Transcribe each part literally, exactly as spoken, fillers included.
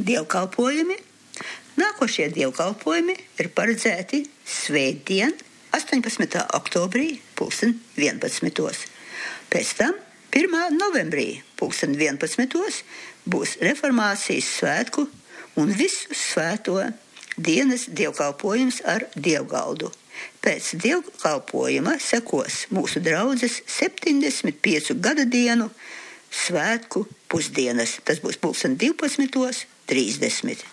dievkalpojumi. Nākošie dievkalpojumi ir paredzēti svētdien, astoņpadsmitā oktobrī, pulksten vienpadsmitos. Pēc tam pirmā novembrī, pulksten vienpadsmitos, būs reformācijas svētku un visu svēto dienas dievkalpojums ar dievgaldu. Pēc dievkalpojuma sekos mūsu draudzes septiņdesmit piecu gada dienu svētku pusdienas. Tas būs pulksten divpadsmitos trīsdesmit.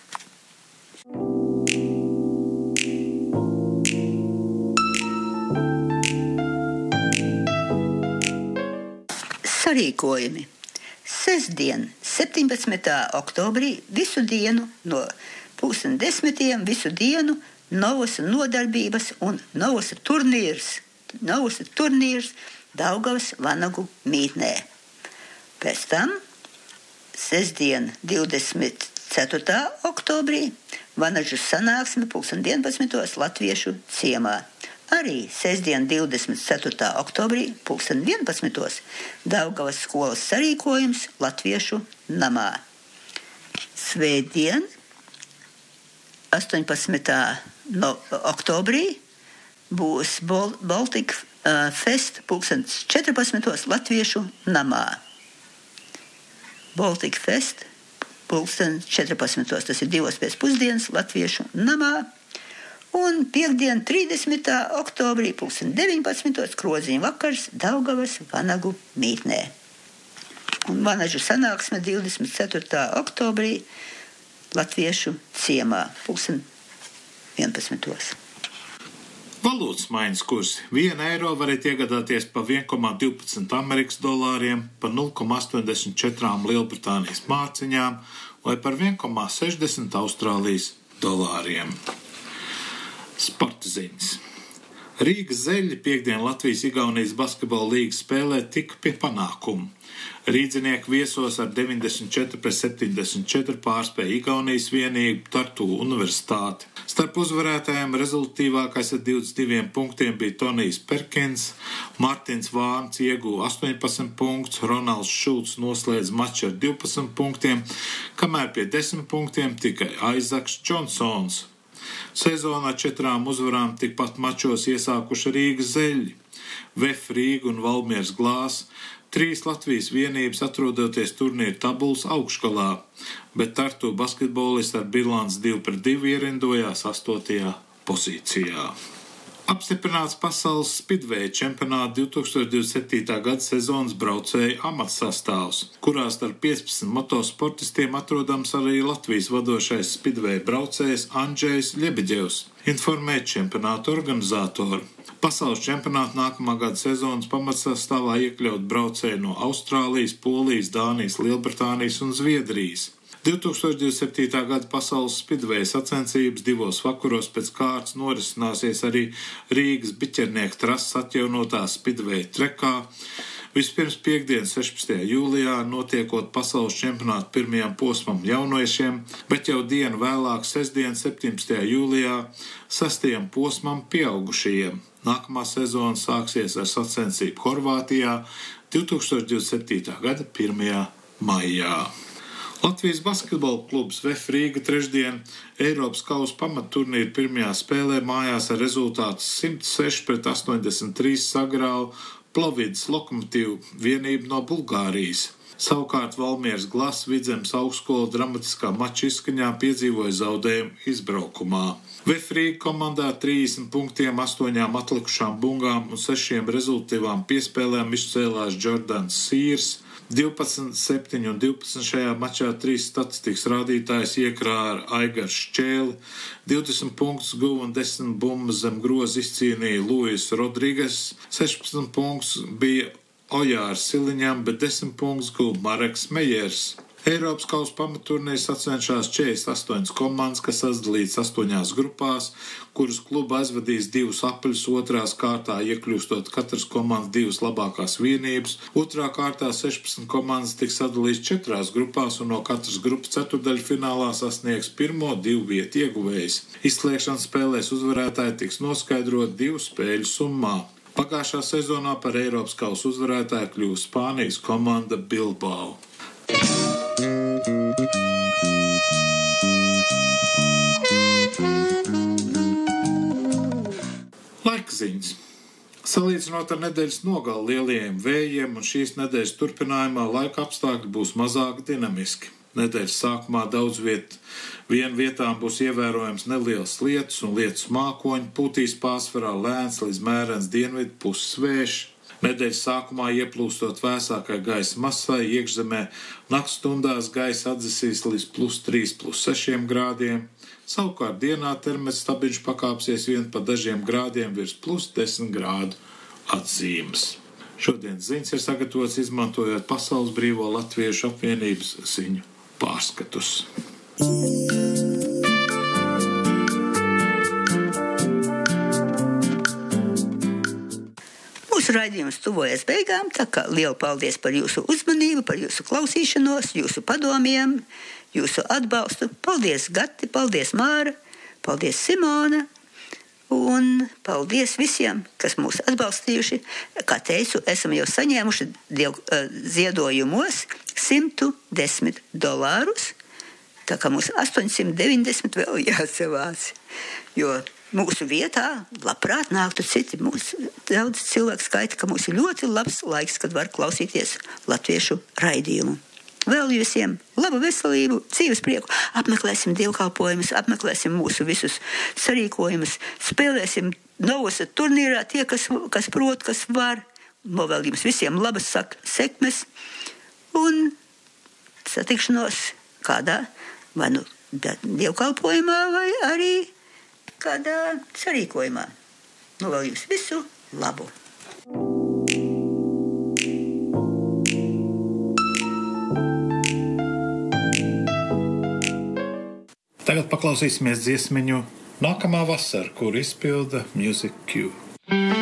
Sarīkojumi. Sestdien, septiņpadsmitā oktobrī, visu dienu no pulksten desmitiem, visu dienu Novosa nodarbības un Novosa turnīrs, Novosa turnīrs Daugavas vanagu mītnē. Pēc tam, sestdien, divdesmit ceturtā oktobrī, vanažu sanāksme pulksten vienpadsmitos Latviešu ciemā. Arī sestdien, divdesmit ceturtā oktobrī, pulksten vienpadsmitos, Daugavas skolas sarīkojums Latviešu namā. Svētdien, astoņpadsmitā oktobrī, būs Bol- Baltic uh, Fest pulksten četrpadsmitos Latviešu namā. Baltic Fest pulksten četrpadsmitos, tas ir divos pēc pusdienas Latviešu namā. Un piekdien, trīsdesmitā oktobrī, pulksten deviņpadsmitos Krodziņu vakars Daugavas vanagu mītnē. Un vanažu sanāksme divdesmit ceturtā oktobrī Latviešu ciemā, pulksten vienpadsmitos. Valūtas maiņas kursi. Vienu eiro varat iegādāties pa viens komats divpadsmit Amerikas dolāriem, pa nulle komats astoņdesmit četri Lielbritānijas mārciņām vai par viens komats sešdesmit Austrālijas dolāriem. Sporta ziņas. Rīgas Zeļi piekdien Latvijas-Igaunijas basketbola līgas spēlē tika pie panākumu. Rīdzinieki viesos ar deviņdesmit četri pret septiņdesmit četri pārspēja Igaunijas vienību Tartu universitāti. Starp uzvarētājiem rezultatīvākais ar divdesmit diviem punktiem bija Tonijs Perkins, Martins Vārns ieguva astoņpadsmit punktus, Ronalds Šulcs noslēdz maču ar divpadsmit punktiem, kamēr pie desmit punktiem tikai Aizaks Džonsons. Sezonā četrām uzvarām tikpat mačos iesākuši Rīgas Zeļi, Vef Rīga un Valmieras Glās. Trīs Latvijas vienības atrodoties turnīra tabulas augšgalā, bet Tartu basketbolisti ar bilanci divi pret divi ierindojās astotajā pozīcijā. Apstiprināts pasaules spidveja čempionāta divi tūkstoši divdesmit septītā gada sezonas braucēju amatsastāvs, kurā starp piecpadsmit motosportistiem atrodams arī Latvijas vadošais spidveja braucējs Andžejs Ļebeģevs, informēja čempionāta organizatori. Pasaules čempionāta nākamā gada sezonas pamatsastāvā iekļaut braucēju no Austrālijas, Polijas, Dānijas, Lielbritānijas un Zviedrijas. divi tūkstoši divdesmit septītā gada pasaules spidveja sacensības divos vakaros pēc kārtas norisināsies arī Rīgas biķernieku trases atjaunotā spidveja trekā. Vispirms piekdien, sešpadsmitajā jūlijā, notiekot pasaules čempionātu pirmajam posmam jauniešiem, bet jau dienu vēlāk, sestdien, septiņpadsmitajā jūlijā, sestajam posmam pieaugušajiem. Nākamā sezona sāksies ar sacensību Horvātijā divi tūkstoši divdesmit septītā gada pirmajā maijā. Latvijas basketbola klubs Vef Rīga trešdien Eiropas kausa pamatturnīra pirmajā spēlē mājās ar rezultātu simt seši pret astoņdesmit trīs sagrāva Plovidas Lokomotīvu vienību no Bulgārijas. Savukārt Valmieras Glās Vidzemes augstskola dramatiskā mača izskaņā piedzīvoja zaudējumu izbraukumā. Vef Rīga komandā trīsdesmit punktiem, astoņām atlikušām bungām un sešiem rezultīvām piespēlēm izcēlās Jordans Sīrs. divpadsmit, septiņi un divpadsmit šajā mačā trīs statistikas rādītājs iekrāja ar Aigars Šķēli, divdesmit punktus guva un desmit bumbas zem groza izcīnīja Luis Rodrīgas, sešpadsmit punktus bija Ojārs Siliņam, bet desmit punktus guva Mareks Mejers. Eiropas kausa pamatturnīrs sacenšās četrdesmit astoņas komandas, kas sadalīts astoņās grupās, kuras kluba aizvadīs divus apaļus, otrās kārtā iekļūstot katras komandas divas labākās vienības, otrā kārtā sešpadsmit komandas tiks sadalīts četrās grupās un no katras grupas ceturdaļfinālā sasniegs pirmo divu vietu ieguvējs. Izslēgšanas spēlēs uzvarētāji tiks noskaidrot divu spēļu summā. Pagājušā sezonā par Eiropas kausa uzvarētāju kļuva Spānijas komanda Bilbao. Thank you. ziņas. Salīdzinot ar nedēļas nogali lielajiem vējiem un šīs nedēļas turpinājumā laika apstākļi būs mazāk dinamiski. Nedēļas sākumā daudz viet, vien vietām būs ievērojams neliels lietus un lietus mākoņi, pūtīs pārsvarā lēns līdz mērens dienvidu puses vējš. Nedēļas sākumā ieplūstot vēsākai gaisa masai iekšzemē, nakts stundās gaisa atdzesīs līdz plus trīs, plus sešiem grādiem. Savukārt dienā termometrs stabiņš pakāpsies vien pa dažiem grādiem virs plus desmit grādu atzīmes. Šodienas ziņas ir sagatavotas izmantojot Pasaules Brīvo Latviešu apvienības ziņu pārskatus. Mūsu raidījums tuvojas beigām, tā kā lielu paldies par jūsu uzmanību, par jūsu klausīšanos, jūsu padomiem, jūsu atbalstu. Paldies, Gati, paldies, Māra, paldies, Simona, un paldies visiem, kas mūs atbalstījuši. Kā teicu, esam jau saņēmuši diev, uh, ziedojumos simt desmit dolārus, tā kā mums astoņsimt deviņdesmit vēl jāsavāc, jo mūsu vietā labprāt nāktu citi. Mūs daudz cilvēku skaita, ka mums ir ļoti labs laiks, kad var klausīties latviešu raidījumu. Vēl visiem labu veselību, dzīves prieku, apmeklēsim dievkalpojumus, apmeklēsim mūsu visus sarīkojumus, spēlēsim Novosa turnīrā tie, kas, kas prot, kas var. Novēl jums visiem labas sak, sekmes un satikšanos kādā vai nu dievkalpojumā vai arī kādā sarīkojumā. Novēl jums visu labu! Tagad paklausīsimies dziesmiņu Nākamā vasara, kur izpilda Music Q.